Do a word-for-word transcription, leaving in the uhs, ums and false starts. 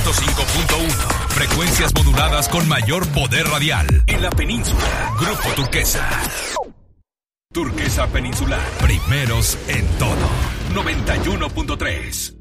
ciento cinco punto uno. Frecuencias moduladas con mayor poder radial. En la península. Grupo Turquesa. Turquesa Peninsular. Primeros en todo. noventa y uno punto tres.